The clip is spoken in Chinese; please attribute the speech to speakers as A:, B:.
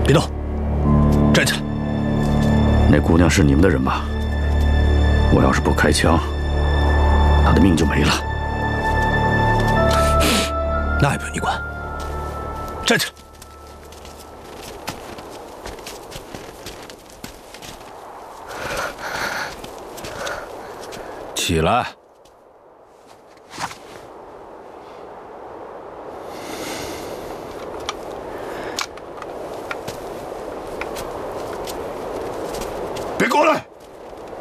A: 别动，站起来。
B: 那姑娘是你们的人吧？我要是不开枪，她的命就没了。
A: 那也不用你管。站起来。起来。